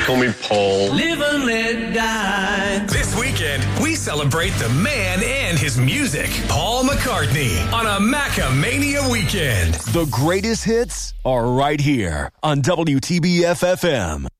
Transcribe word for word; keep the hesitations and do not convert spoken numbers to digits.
call me Paul. Live and let die. This weekend, we celebrate the man and his music. Paul McCartney on a Macamania weekend. The greatest hits are right here on W T B F F M.